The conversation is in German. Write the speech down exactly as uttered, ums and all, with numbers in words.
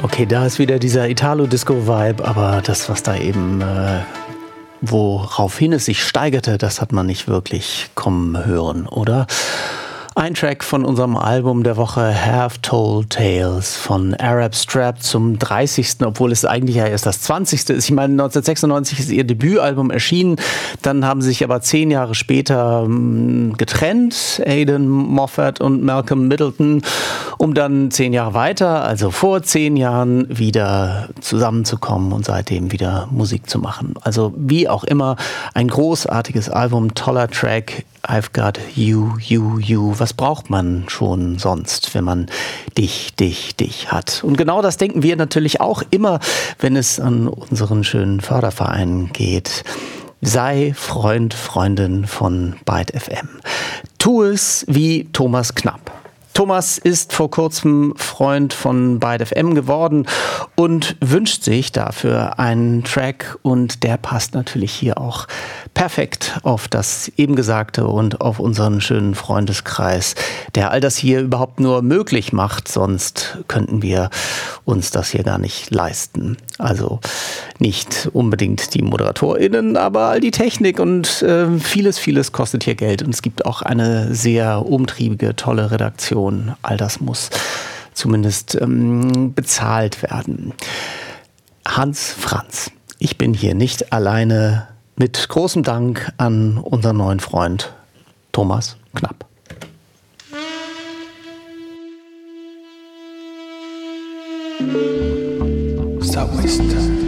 Okay, da ist wieder dieser Italo-Disco-Vibe, aber das, was da eben, äh, woraufhin es sich steigerte, das hat man nicht wirklich kommen hören, oder? Ein Track von unserem Album der Woche, Have Told Tales von Arab Strap zum dreißigsten obwohl es eigentlich ja erst das zwanzigste ist. Ich meine, neunzehnhundertsechsundneunzig ist ihr Debütalbum erschienen, dann haben sie sich aber zehn Jahre später ähm, getrennt, Aidan Moffat und Malcolm Middleton, um dann zehn Jahre weiter, also vor zehn Jahren, wieder zusammenzukommen und seitdem wieder Musik zu machen. Also wie auch immer, ein großartiges Album, toller Track, I've got you, you, you. Was braucht man schon sonst, wenn man dich, dich, dich hat? Und genau das denken wir natürlich auch immer, wenn es an unseren schönen Förderverein geht. Sei Freund, Freundin von Byte F M. Tu es wie Thomas Knapp. Thomas ist vor kurzem Freund von Byte F M geworden und wünscht sich dafür einen Track, und der passt natürlich hier auch perfekt auf das eben Gesagte und auf unseren schönen Freundeskreis, der all das hier überhaupt nur möglich macht, sonst könnten wir uns das hier gar nicht leisten. Also nicht unbedingt die ModeratorInnen, aber all die Technik und äh, vieles, vieles kostet hier Geld, und es gibt auch eine sehr umtriebige, tolle Redaktion. All das muss zumindest ähm, bezahlt werden. Hans Franz, ich bin hier nicht alleine, mit großem Dank an unseren neuen Freund Thomas Knapp. Subway Star.